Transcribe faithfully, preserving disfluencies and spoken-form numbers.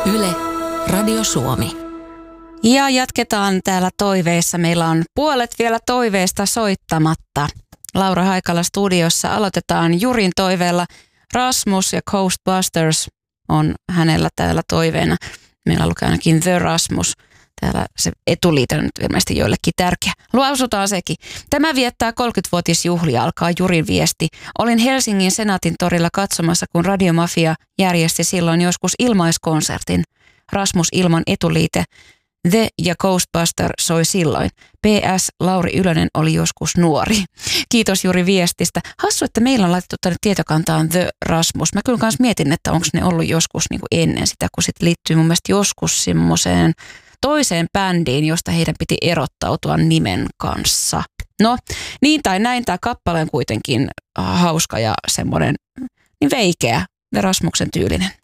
Yle, Radio Suomi. Ja jatketaan täällä toiveissa. Meillä on puolet vielä toiveista soittamatta. Laura Haikala studiossa. Aloitetaan Jurin toiveella. Rasmus ja Ghostbusters on hänellä täällä toiveena. Meillä lukee ainakin The Rasmus. Täällä se etuliite on nyt ilmeisesti joillekin tärkeä. Lausutaan sekin. Tämä viettää kolmekymmenvuotisjuhlia, alkaa Jurin viesti. Olin Helsingin Senaatin torilla katsomassa, kun Radiomafia järjesti silloin joskus ilmaiskonsertin. Rasmus ilman etuliite. The ja Ghostbuster soi silloin. P S. Lauri Ylönen oli joskus nuori. Kiitos Juri viestistä. Hassu, että meillä on laitettu tänne tietokantaan The Rasmus. Mä kyllä kans mietin, että onko ne ollut joskus niin kuin ennen sitä, kun sitten liittyy mun mielestä joskus semmoiseen toiseen bändiin, josta heidän piti erottautua nimen kanssa. No, niin tai näin, tämä kappale on kuitenkin hauska ja semmoinen niin veikeä, The Rasmuksen tyylinen.